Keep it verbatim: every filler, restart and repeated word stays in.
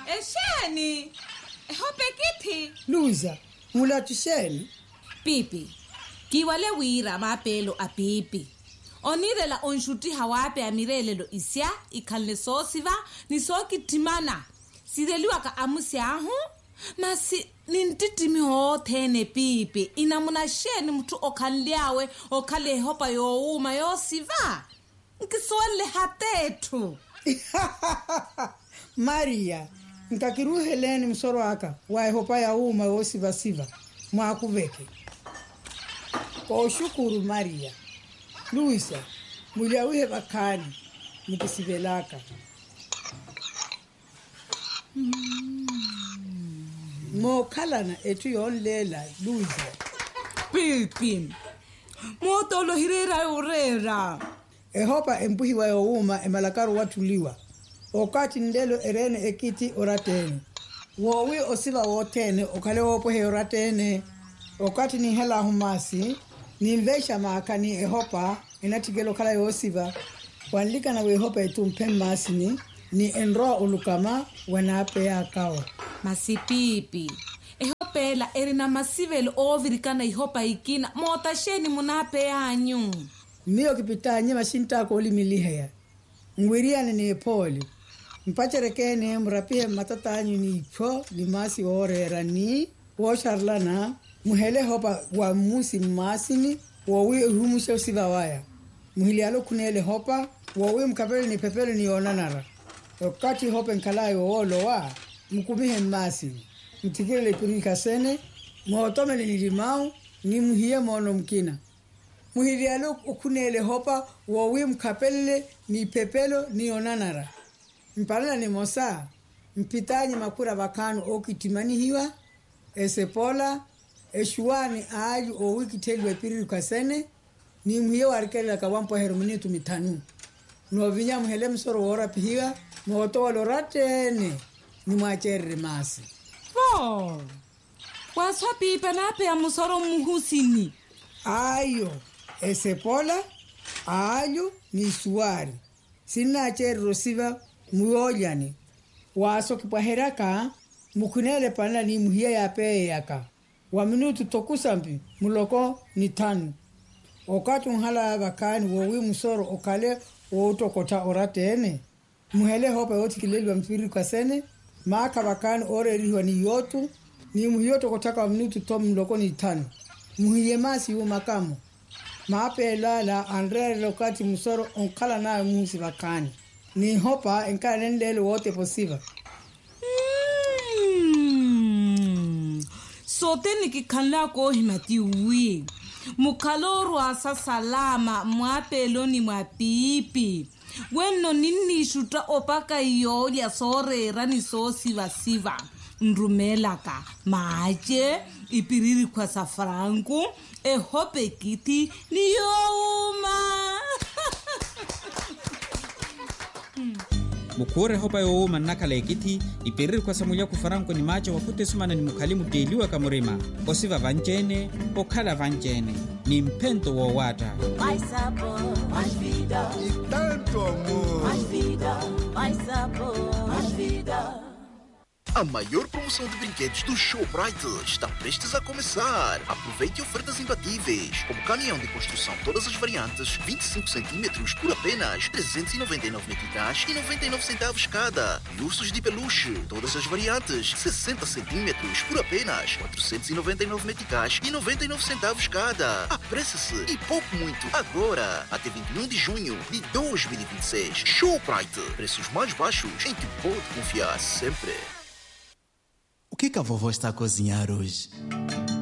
Esheni, hope kithi. Luza, mula tusheni. Pipi, kiwale wira mapelo a pipi. Onirela onshuti hawape amirelelo isya, ikalne sosiva, ni soki timana. Sideliwa ka amusi ahu, masi nintitimi hothene pipi. Inamuna sheni mtu okanliawe, okale hopa yo uma yo siva. Nkiswale hatetu. Maria, nkakiruheleni msoro aka, wae hopa ya uma yo siva siva. Mwakuveke. Kwa shukuru Maria. Luisa, mulia uhe bakani, mkisibelaka. Mm. Mo kalana etu yon lela, Luisa. Pipi, mo tolo hirera urera. Ehopa empuhi wa youma emalakaru watuliwa. Okati ndelo erene ekiti oratene. Wowi osiva wotene, okale wopohe oratene. Okati ni hela humasi, ni mvesha maakani ehopa, enatigelo kala yosiva. Wanlika na wehopa etu mpemmasini, ni enroa ulukama wanape ya kawa. Masipipi. Ehopela erina masivelo ovirikana ihopa ikina, mota sheni munape ya anyu. Miyo kipita nye mashinta koli miliheya. Ngwiriane ni epoli. Mpacherekene mrapihe matata anyu ni ipo, limasi orera ni, wosharlana, muhele hopa wa musi masini, wawi humusha usiva waya. Muhili alo kunele hopa, wawi mkapele ni pepele ni onanara. Wakati hopa nkalaye wolo wa, mkumihe masini. Mtikile ipurika sene, mwaotomele ni limau, ni muhiye mono mkina. Muhili alo kunele hopa, wawi mkapele ni pepelo ni onanara. Mpalala ni mosa, mpitanye makura bakanu okitimani hiwa, esepola, eshuani aaju o wiki telwe piriru kasene, ni muhiye warikele kawampo heruminitu mitanu. Nuovinya muhele msoro wora pihiwa, mwotowa loratene, ni mwachere masi. Oh, waswa pipa nape ya musoro muhusini. Ayo, esepola, aaju ni suwari. Sina achere rosiva muoyani. Waso kipaheraka, mukunele pana ni muhiye ya peye yaka. Wa minutu tokusampi, muloko ni tanu. Okatu mhala bakani wowi musoro okale wotokota oratene. Muhele hopa yoti kileli wa mpiri kwa sene. Maka bakani ore riwa ni yotu. Ni muhiyoto kotaka wa minutu tomu muloko ni tanu. Muhiye masi yu makamu. Maape lala andre lokati musoro onkala na musi bakani. Ni hopa enkala nendele wote posiva. Mm. Sote nikikanla ko himati ui. Mukaloru asa salama mwapelo ni mwapipi. Weno nini shuta opaka iyo ya sorera ni so siva siva. Nrumelaka maache ipiriri kwa safrangu. E hope kiti ni youma. Mukure hopa yo uma nakala ekiti ipiriri kwa samulia kufaranko ni macho wakute sumana ni mukalimu deliwa kamurima osiva vanjene okala vanjene ni mpento wa wata mais sabor, mais vida e tanto amor. mais vida, mais sabor, mais vida. A maior promoção de brinquedos do Shoprite está prestes a começar. Aproveite ofertas imbatíveis, como caminhão de construção todas as variantes, vinte e cinco centímetros por apenas trezentos e noventa e nove meticais e noventa e nove centavos cada. E ursos de peluche, todas as variantes, sessenta centímetros por apenas quatrocentos e noventa e nove meticais e noventa e nove centavos cada. Apresse-se e pouco muito agora, até vinte e um de junho de dois mil e vinte e seis. Shoprite, preços mais baixos em que pode confiar sempre. O que que a vovó está a cozinhar hoje?